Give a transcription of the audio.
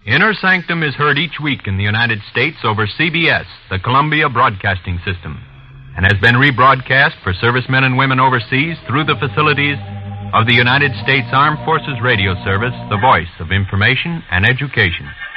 Inner Sanctum is heard each week in the United States over CBS, the Columbia Broadcasting System, and has been rebroadcast for servicemen and women overseas through the facilities of the United States Armed Forces Radio Service, the voice of information and education.